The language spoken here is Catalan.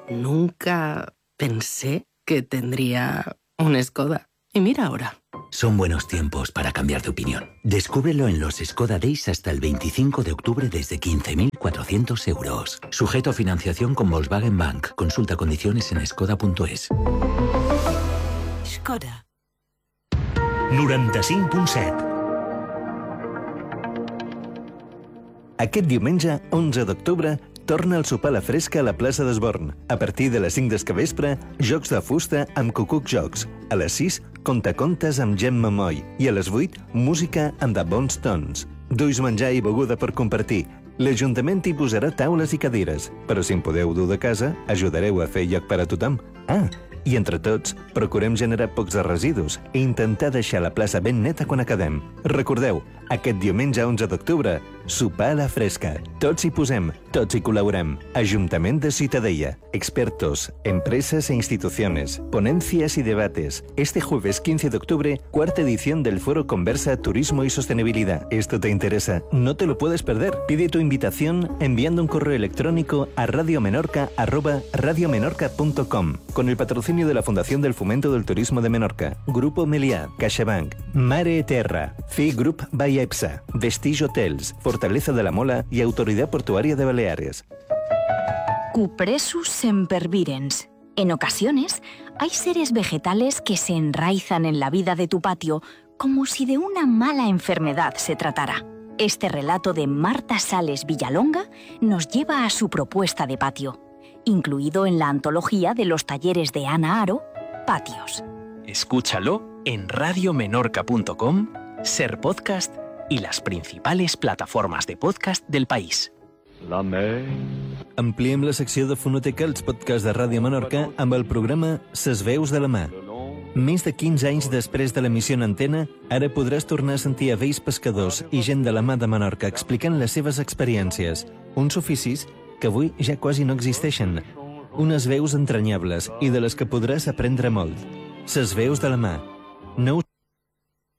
Nunca pensé que tendría un Skoda. Y mira ahora. Son buenos tiempos para cambiar de opinión. Descúbrelo en los Skoda Days hasta el 25 de octubre desde 15.400 euros. Sujeto a financiación con Volkswagen Bank. Consulta condiciones en skoda.es. Skoda. 95.7. Aquest diumenge, 11 d'octubre, torna el sopar a la fresca a la plaça d'Esborn. A partir de les 5 del capvespre, jocs de fusta amb Cucuc Jocs. A les 6, contacontes amb Gemma Moll. I a les 8, música amb The Bons Tons. Duis menjar i beguda per compartir. L'Ajuntament hi posarà taules i cadires, però si en podeu dur de casa, ajudareu a fer lloc per a tothom. I entre tots, procurem generar pocs residus i intentar deixar la plaça ben neta quan acabem. Recordeu, aquest diumenge 11 d'octubre, sopar a la fresca. Tots hi posem, tots hi col·laborem. Ajuntament de Ciutadella, expertos, empresas e instituciones, ponencias y debates. Este jueves 15 de octubre, cuarta edición del Foro Conversa Turismo y Sostenibilidad. ¿Esto te interesa? No te lo puedes perder. Pide tu invitación enviando un correo electrónico a radiomenorca@radiomenorca.com con el patrocinio de la Fundación del Fomento del Turismo de Menorca, Grupo Meliá, CaixaBank, Mare Terra, FI Group by EPSA, Vestige Hotels, Fortaleza de la Mola y Autoridad Portuaria de Baleares. Cupressus sempervirens. En ocasiones, hay seres vegetales que se enraizan en la vida de tu patio como si de una mala enfermedad se tratara. Este relato de Marta Sales Villalonga nos lleva a su propuesta de patio, incluido en la antología de los talleres de Ana Aro, Patios. Escúchalo en radiomenorca.com, Ser Podcast y las principales plataformas de podcast del país. Ampliem la secció de fonoteca als podcasts de Ràdio Menorca amb el programa Ses veus de la mà. Més de 15 anys després de l'emissió en antena, ara podràs tornar a sentir a vells pescadors i gent de la mà de Menorca explicant les seves experiències, uns oficis que avui ja quasi no existeixen, unes veus entranyables i de les que podràs aprendre molt. Ses veus de la mà. Nou